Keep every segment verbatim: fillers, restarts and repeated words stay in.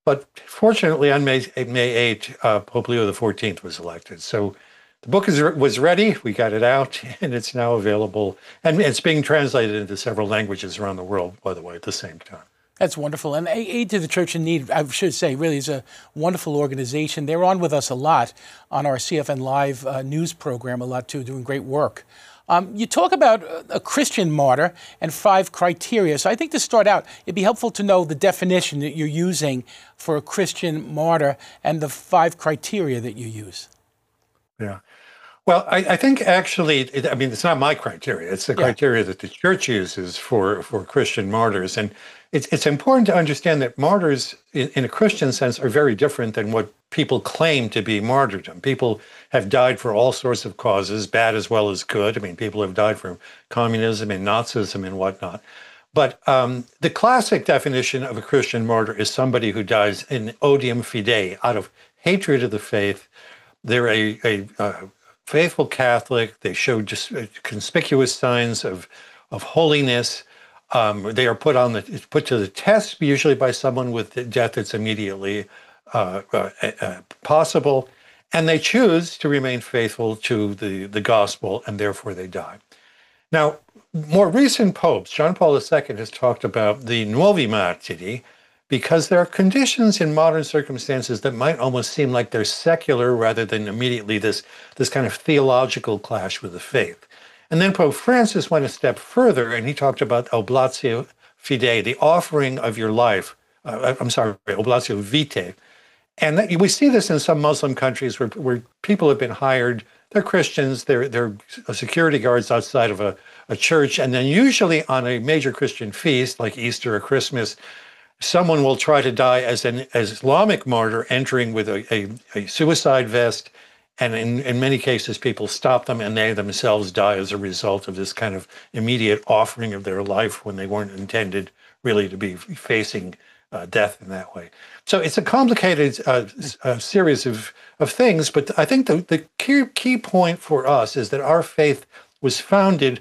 But fortunately, on May, May eighth, uh, Pope Leo the fourteenth was elected. So the book is, was ready. We got it out, and it's now available. And it's being translated into several languages around the world, by the way, at the same time. That's wonderful. And Aid to the Church in Need, I should say, really is a wonderful organization. They're on with us a lot on our C F N Live uh, news program, a lot too, doing great work. Um, you talk about a Christian martyr and five criteria. So I think to start out, it'd be helpful to know the definition that you're using for a Christian martyr and the five criteria that you use. Yeah. Well, I, I think actually, it, I mean, it's not my criteria. It's the Yeah. criteria that the church uses for, for Christian martyrs. And it's, it's important to understand that martyrs, in, in a Christian sense, are very different than what people claim to be martyrdom. People have died for all sorts of causes, bad as well as good. I mean, people have died for communism and Nazism and whatnot. But um, the classic definition of a Christian martyr is somebody who dies in odium fidei, out of hatred of the faith. They're a, a, a faithful Catholic. They show just conspicuous signs of, of holiness. Um, they are put on the put to the test, usually by someone with death that's immediately uh, uh, uh, possible, and they choose to remain faithful to the, the gospel, and therefore they die. Now, more recent popes, John Paul the Second, has talked about the nuovi martiri, because there are conditions in modern circumstances that might almost seem like they're secular rather than immediately this, this kind of theological clash with the faith. And then Pope Francis went a step further, and he talked about oblatio fidei, the offering of your life. Uh, I'm sorry, oblatio vitae. And that, we see this in some Muslim countries where, where people have been hired. They're Christians, they're, they're security guards outside of a, a church, and then usually on a major Christian feast like Easter or Christmas, someone will try to die as an as Islamic martyr, entering with a, a, a suicide vest. And in, in many cases, people stop them and they themselves die as a result of this kind of immediate offering of their life when they weren't intended really to be facing uh, death in that way. So it's a complicated uh, uh, series of, of things, but I think the, the key, key point for us is that our faith was founded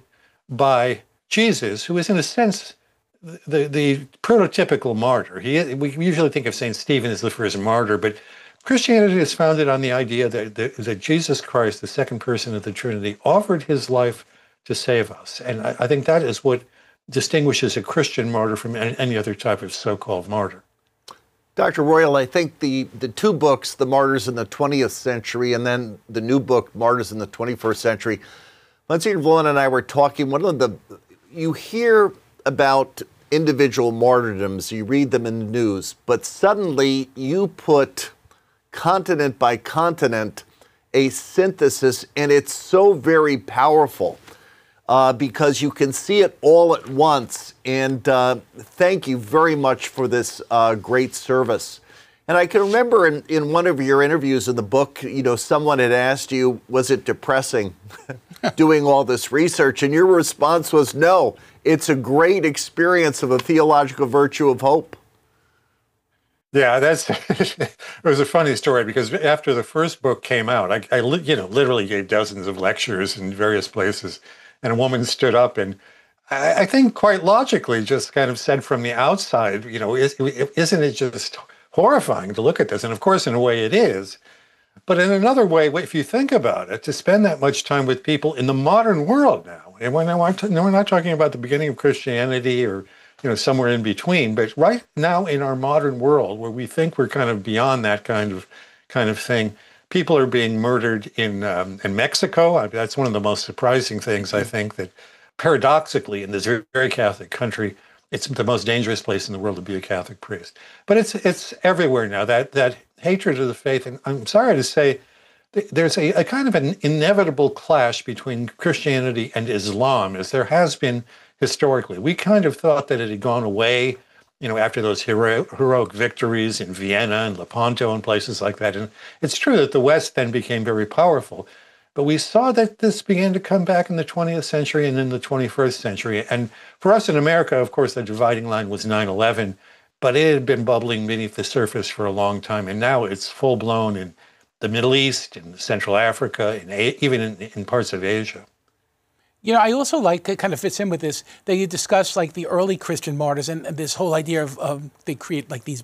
by Jesus, who is in a sense the, the prototypical martyr. He, we usually think of Saint Stephen as the first martyr, but Christianity is founded on the idea that, that, that Jesus Christ, the second person of the Trinity, offered his life to save us. And I, I think that is what distinguishes a Christian martyr from any, any other type of so-called martyr. Doctor Royal, I think the, the two books, The Martyrs in the twentieth century, and then the new book, Martyrs in the twenty-first century, Monsignor Vallone and I were talking, one of the, you hear about individual martyrdoms, you read them in the news, but suddenly you put continent by continent, a synthesis, and it's so very powerful uh, because you can see it all at once. And uh, thank you very much for this uh, great service. And I can remember in, in one of your interviews in the book, you know, someone had asked you, was it depressing doing all this research? And your response was, no, it's a great experience of a theological virtue of hope. Yeah, that's it was a funny story because after the first book came out, I, I you know literally gave dozens of lectures in various places, and a woman stood up and I, I think quite logically just kind of said from the outside, you know, is, isn't it just horrifying to look at this? And of course, in a way, it is. But in another way, if you think about it, to spend that much time with people in the modern world now, and when I want to, we're not talking about the beginning of Christianity or you know, somewhere in between. But right now in our modern world, where we think we're kind of beyond that kind of kind of thing, people are being murdered in um, in Mexico. I mean, that's one of the most surprising things, I think, that paradoxically, in this very, very Catholic country, it's the most dangerous place in the world to be a Catholic priest. But it's it's everywhere now, that that hatred of the faith. And I'm sorry to say, there's a, a kind of an inevitable clash between Christianity and Islam, as there has been historically. We kind of thought that it had gone away, you know, after those hero, heroic victories in Vienna and Lepanto and places like that. And it's true that the West then became very powerful, but we saw that this began to come back in the twentieth century and in the twenty-first century. And for us in America, of course, the dividing line was nine eleven, but it had been bubbling beneath the surface for a long time. And now it's full blown in the Middle East, in Central Africa, and even in, in parts of Asia. You know, I also like, it kind of fits in with this, that you discuss like the early Christian martyrs and, and this whole idea of um, they create like these